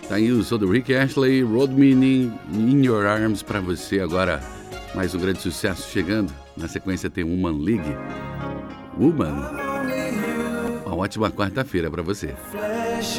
Tá aí o som do Rick Astley, Road Me in Your Arms pra você agora. Mais um grande sucesso chegando. Na sequência tem Woman League. Woman. Uma ótima quarta-feira pra você. Flesh